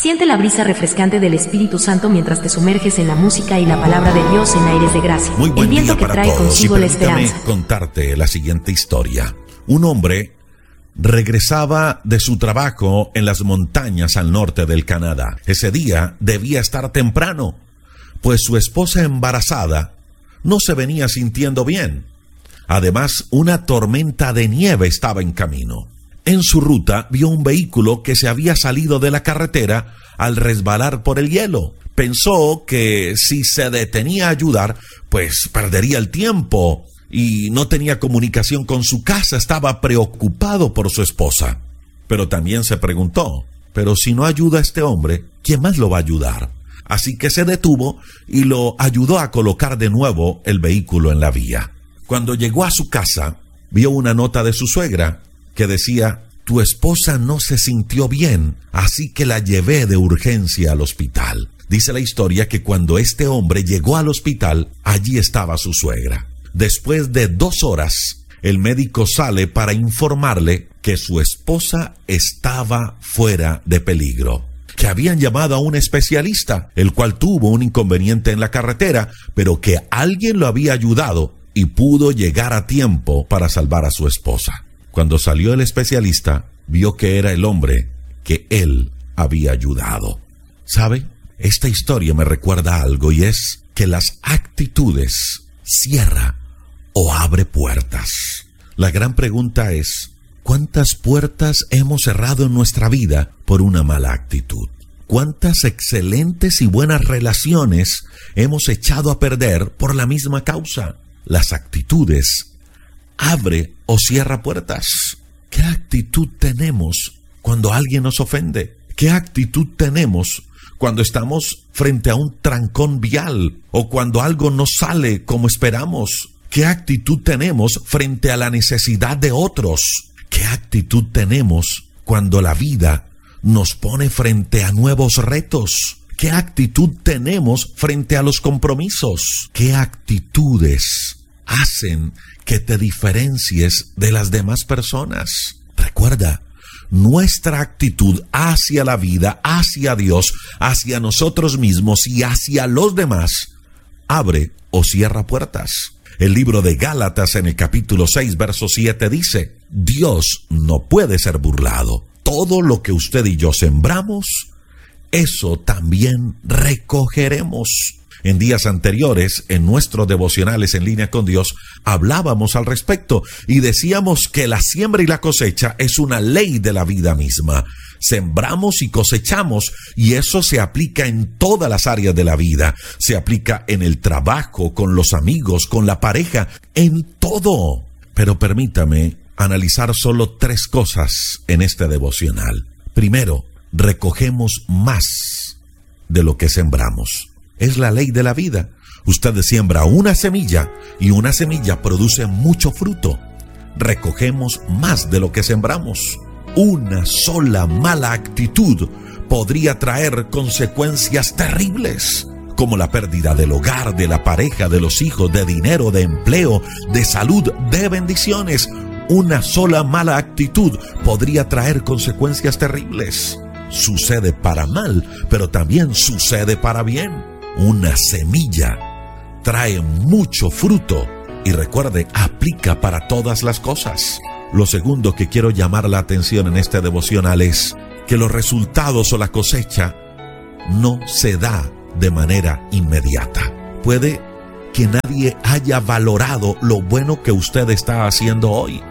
Siente la brisa refrescante del Espíritu Santo mientras te sumerges en la música y la palabra de Dios en aires de gracia. Muy buen el viento día que para trae todos. consigo la Permítame esperanza. contarte la siguiente historia. Un hombre regresaba de su trabajo en las montañas al norte del Canadá. Ese día debía estar temprano, pues su esposa embarazada no se venía sintiendo bien. Además, una tormenta de nieve estaba en camino. En su ruta vio un vehículo que se había salido de la carretera al resbalar por el hielo. Pensó que si se detenía a ayudar, pues perdería el tiempo y no tenía comunicación con su casa. Estaba preocupado por su esposa. Pero también se preguntó, pero si no ayuda a este hombre, ¿quién más lo va a ayudar? Así que se detuvo y lo ayudó a colocar de nuevo el vehículo en la vía. Cuando llegó a su casa, vio una nota de su suegra que decía: tu esposa no se sintió bien, así que la llevé de urgencia al hospital. Dice la historia que cuando este hombre llegó al hospital, allí estaba su suegra. Después de 2 horas, el médico sale para informarle que su esposa estaba fuera de peligro, que habían llamado a un especialista, el cual tuvo un inconveniente en la carretera, pero que alguien lo había ayudado y pudo llegar a tiempo para salvar a su esposa. Cuando salió el especialista, vio que era el hombre que él había ayudado. ¿Sabe? Esta historia me recuerda algo, y es que las actitudes cierra o abre puertas. La gran pregunta es: ¿cuántas puertas hemos cerrado en nuestra vida por una mala actitud? ¿Cuántas excelentes y buenas relaciones hemos echado a perder por la misma causa? Las actitudes abre o cierra puertas. ¿Qué actitud tenemos cuando alguien nos ofende? ¿Qué actitud tenemos cuando estamos frente a un trancón vial o cuando algo no sale como esperamos? ¿Qué actitud tenemos frente a la necesidad de otros? ¿Qué actitud tenemos cuando la vida nos pone frente a nuevos retos? ¿Qué actitud tenemos frente a los compromisos? ¿Qué actitudes hacen que te diferencies de las demás personas? Recuerda, nuestra actitud hacia la vida, hacia Dios, hacia nosotros mismos y hacia los demás abre o cierra puertas. El libro de Gálatas en el capítulo 6, verso 7 dice: Dios no puede ser burlado. Todo lo que usted y yo sembramos, eso también recogeremos. En días anteriores, en nuestros devocionales en línea con Dios, hablábamos al respecto y decíamos que la siembra y la cosecha es una ley de la vida misma. Sembramos y cosechamos, y eso se aplica en todas las áreas de la vida. Se aplica en el trabajo, con los amigos, con la pareja, en todo. Pero permítame analizar solo 3 cosas en este devocional. Primero, recogemos más de lo que sembramos. Es la ley de la vida. Usted siembra una semilla y una semilla produce mucho fruto. Recogemos más de lo que sembramos. Una sola mala actitud podría traer consecuencias terribles, como la pérdida del hogar, de la pareja, de los hijos, de dinero, de empleo, de salud, de bendiciones. Una sola mala actitud podría traer consecuencias terribles. Sucede para mal, pero también sucede para bien. Una semilla trae mucho fruto y recuerde, aplica para todas las cosas. Lo segundo que quiero llamar la atención en este devocional es que los resultados o la cosecha no se da de manera inmediata. Puede que nadie haya valorado lo bueno que usted está haciendo hoy,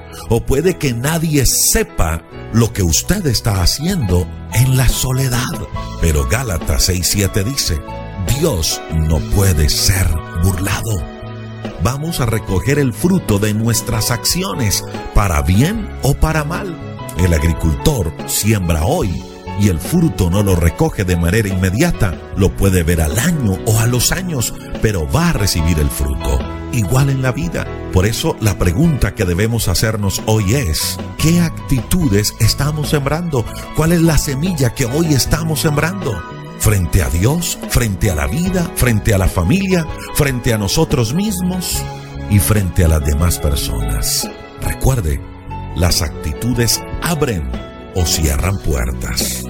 o puede que nadie sepa lo que usted está haciendo en la soledad. Pero Gálatas 6:7 dice: Dios no puede ser burlado. Vamos a recoger el fruto de nuestras acciones, para bien o para mal. El agricultor siembra hoy y el fruto no lo recoge de manera inmediata. Lo puede ver al año o a los años, pero va a recibir el fruto. Igual en la vida. Por eso la pregunta que debemos hacernos hoy es: ¿qué actitudes estamos sembrando? ¿Cuál es la semilla que hoy estamos sembrando? Frente a Dios, frente a la vida, frente a la familia, frente a nosotros mismos y frente a las demás personas. Recuerde, las actitudes abren o cierran puertas.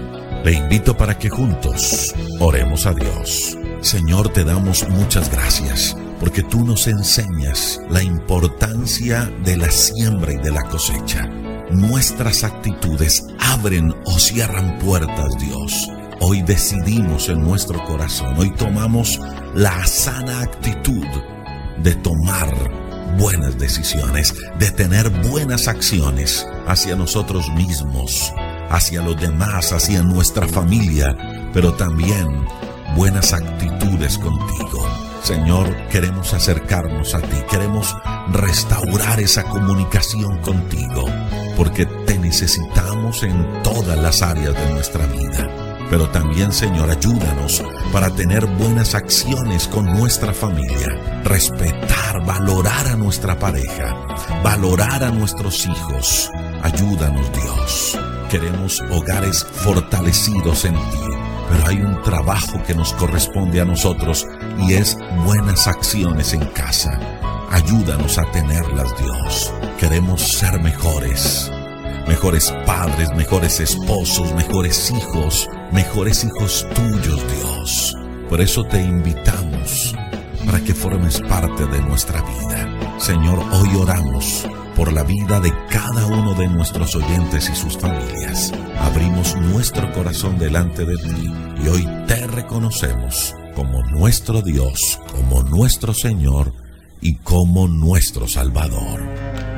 Le invito para que juntos oremos a Dios. Señor, te damos muchas gracias porque tú nos enseñas la importancia de la siembra y de la cosecha. Nuestras actitudes abren o cierran puertas, Dios. Hoy decidimos en nuestro corazón, hoy tomamos la sana actitud de tomar buenas decisiones, de tener buenas acciones hacia nosotros mismos, hacia los demás, hacia nuestra familia, pero también buenas actitudes contigo. Señor, queremos acercarnos a ti, queremos restaurar esa comunicación contigo, porque te necesitamos en todas las áreas de nuestra vida. Pero también, Señor, ayúdanos para tener buenas acciones con nuestra familia, respetar, valorar a nuestra pareja, valorar a nuestros hijos. Ayúdanos, Dios. Queremos hogares fortalecidos en ti, pero hay un trabajo que nos corresponde a nosotros y es buenas acciones en casa. Ayúdanos a tenerlas, Dios. Queremos ser mejores padres, mejores esposos, mejores hijos tuyos, Dios. Por eso te invitamos para que formes parte de nuestra vida. Señor, hoy oramos por la vida de cada uno de nuestros oyentes y sus familias. Abrimos nuestro corazón delante de ti y hoy te reconocemos como nuestro Dios, como nuestro Señor y como nuestro Salvador.